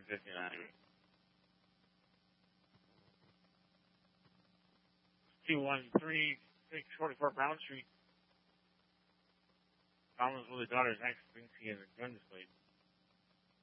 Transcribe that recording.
59. 213-644 Brown Street. Problems with the daughter's ex thinks he has a gun displayed.